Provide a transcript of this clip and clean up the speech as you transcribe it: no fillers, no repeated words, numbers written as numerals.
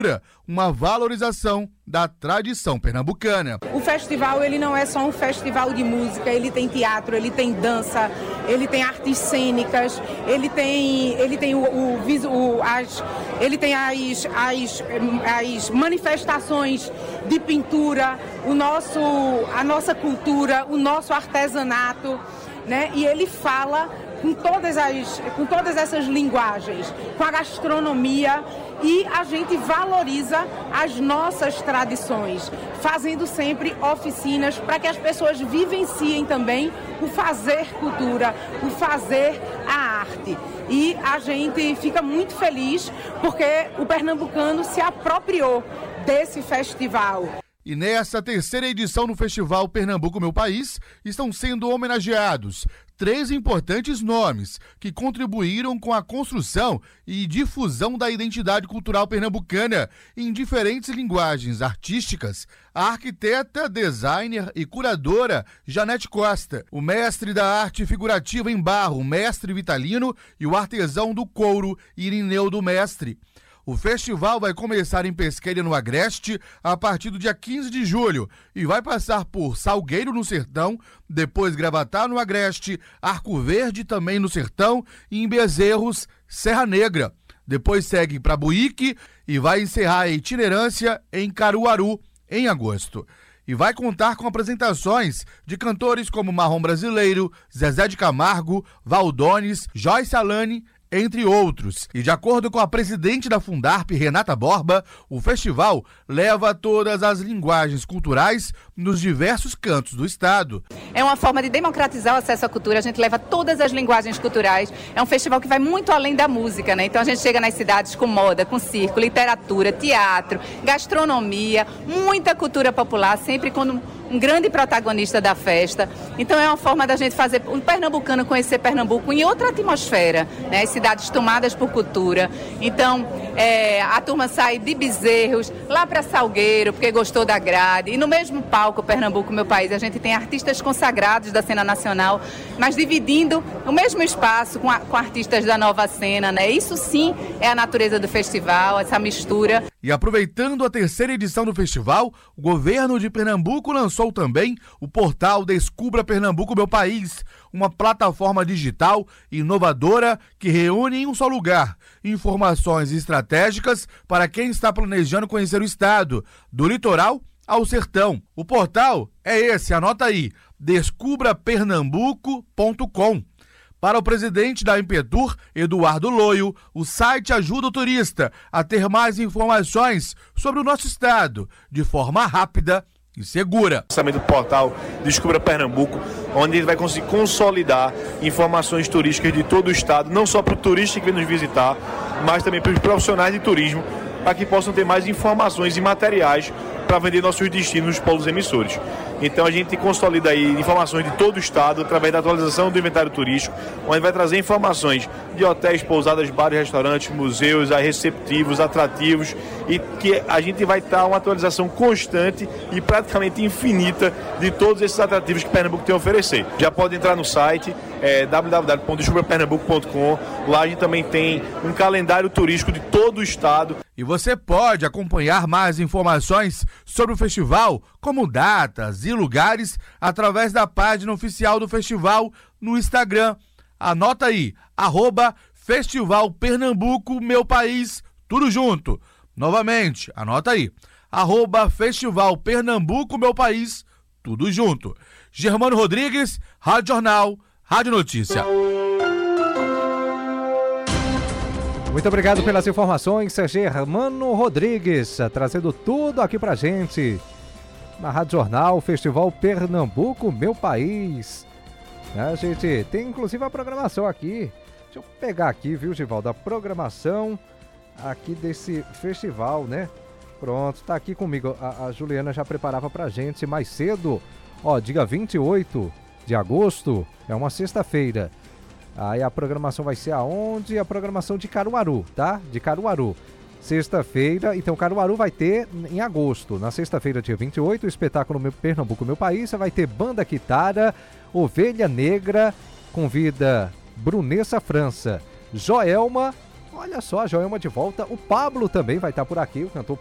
uma valorização da tradição pernambucana. O festival, ele não é só um festival de música, ele tem teatro, ele tem dança, ele tem artes cênicas, ele tem as manifestações de pintura, a nossa cultura, o nosso artesanato, né? E ele fala com todas essas linguagens, com a gastronomia, e a gente valoriza as nossas tradições, fazendo sempre oficinas para que as pessoas vivenciem também o fazer cultura, o fazer a arte. E a gente fica muito feliz porque o pernambucano se apropriou desse festival. E nessa terceira edição do Festival Pernambuco Meu País, estão sendo homenageados 3 importantes nomes que contribuíram com a construção e difusão da identidade cultural pernambucana em diferentes linguagens artísticas: a arquiteta, designer e curadora Janete Costa, o mestre da arte figurativa em barro, Mestre Vitalino, e o artesão do couro, Irineu do Mestre. O festival vai começar em Pesqueira, no Agreste, a partir do dia 15 de julho e vai passar por Salgueiro, no Sertão, depois Gravatá, no Agreste, Arco Verde, também no Sertão, e em Bezerros, Serra Negra. Depois segue para Buíque e vai encerrar a itinerância em Caruaru, em agosto. E vai contar com apresentações de cantores como Marrom Brasileiro, Zezé de Camargo, Valdones, Joyce Alane, entre outros. E de acordo com a presidente da Fundarp, Renata Borba, o festival leva todas as linguagens culturais nos diversos cantos do estado. É uma forma de democratizar o acesso à cultura, a gente leva todas as linguagens culturais. É um festival que vai muito além da música, né? Então a gente chega nas cidades com moda, com circo, literatura, teatro, gastronomia, muita cultura popular, sempre com um grande protagonista da festa. Então é uma forma da gente fazer um pernambucano conhecer Pernambuco em outra atmosfera, né? As cidades tomadas por cultura. Então a turma sai de Bezerros lá para Salgueiro, porque gostou da grade. E no mesmo palco, Pernambuco Meu País, a gente tem artistas consagrados da cena nacional, mas dividindo o mesmo espaço com artistas da nova cena, né? Isso sim é a natureza do festival, essa mistura. E aproveitando a terceira edição do festival, o governo de Pernambuco lançou também o portal Descubra Pernambuco Meu País, uma plataforma digital inovadora que reúne em um só lugar informações estratégicas para quem está planejando conhecer o estado, do litoral ao sertão. O portal é esse, anota aí, descubrapernambuco.com. Para o presidente da Impetur, Eduardo Loio, o site ajuda o turista a ter mais informações sobre o nosso estado, de forma rápida e segura. O lançamento do portal Descubra Pernambuco, onde ele vai conseguir consolidar informações turísticas de todo o estado, não só para o turista que vem nos visitar, mas também para os profissionais de turismo, para que possam ter mais informações e materiais para vender nossos destinos nos polos emissores. Então a gente consolida aí informações de todo o estado através da atualização do inventário turístico, onde vai trazer informações de hotéis, pousadas, bares, restaurantes, museus, receptivos, atrativos, e que a gente vai estar uma atualização constante e praticamente infinita de todos esses atrativos que Pernambuco tem a oferecer. Já pode entrar no site www.descubrapernambuco.com. Lá a gente também tem um calendário turístico de todo o estado. E você pode acompanhar mais informações sobre o festival, como datas e lugares, através da página oficial do festival no Instagram. Anota aí, @Festival Pernambuco Meu País, tudo junto. Novamente, anota aí, @Festival Pernambuco Meu País, tudo junto. Germano Rodrigues, Rádio Jornal, Rádio Notícia. Muito obrigado pelas informações, Germano Rodrigues, trazendo tudo aqui pra gente. Na Rádio Jornal, Festival Pernambuco Meu País. A gente tem inclusive a programação aqui. Deixa eu pegar aqui, viu, Givaldo, a programação aqui desse festival, né? Pronto, tá aqui comigo. A Juliana já preparava pra gente mais cedo. Ó, dia 28 de agosto, é uma sexta-feira. Aí a programação vai ser aonde? A programação de Caruaru, tá? De Caruaru. Sexta-feira, então Caruaru vai ter em agosto. Na sexta-feira, dia 28, o espetáculo Pernambuco Meu País, você vai ter Banda Quitara, Ovelha Negra, convida Brunessa França, Joelma Olha só, a Joelma de volta. O Pablo também vai estar por aqui, o cantor